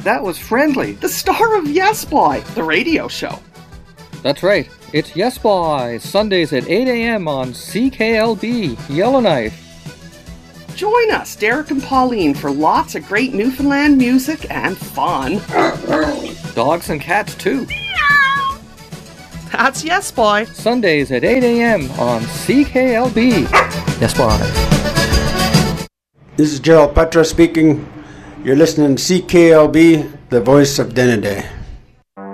that was Friendly, the star of Yes Boy, the radio show. That's right. It's Yes Boy, Sundays at 8 a.m. on CKLB, Yellowknife. Join us, Derek and Pauline, for lots of great Newfoundland music and fun. Dogs and cats, too. That's Yes Boy. Sundays at 8 a.m. on CKLB. Yes Boy. This is Gerald Petra speaking. You're listening to CKLB, the voice of Denendeh.